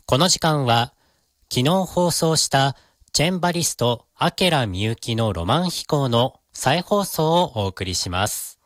この時間は昨日放送したチェンバリスト明みゆきのロマン飛行の再放送をお送りします。